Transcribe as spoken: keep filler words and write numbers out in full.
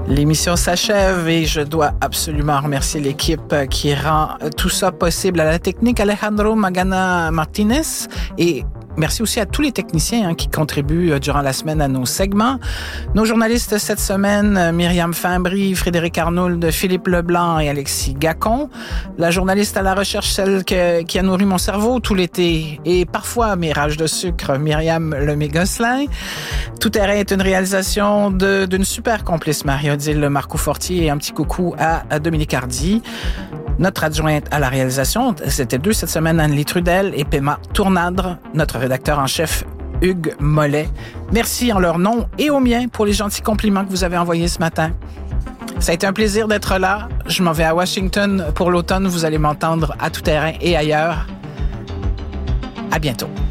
L'émission s'achève et je dois absolument remercier l'équipe qui rend tout ça possible. À la technique, Alejandro Magana Martinez, et merci aussi à tous les techniciens hein, qui contribuent durant la semaine à nos segments. Nos journalistes cette semaine, Myriam Fimbry, Frédéric Arnould, Philippe Leblanc et Alexis Gacon. La journaliste à la recherche, celle que, qui a nourri mon cerveau tout l'été et parfois mes rages de sucre, Myriam Lemay-Gosselin. Tout terrain est une réalisation de, d'une super complice, Marie-Odile Marcoux-Fortier, et un petit coucou à, à Dominique Hardy. Notre adjointe à la réalisation, c'était deux cette semaine, Anne-Lie Trudel et Pema Tournadre. Notre rédacteur en chef, Hugues Mollet. Merci en leur nom et au mien pour les gentils compliments que vous avez envoyés ce matin. Ça a été un plaisir d'être là. Je m'en vais à Washington pour l'automne. Vous allez m'entendre à tout terrain et ailleurs. À bientôt.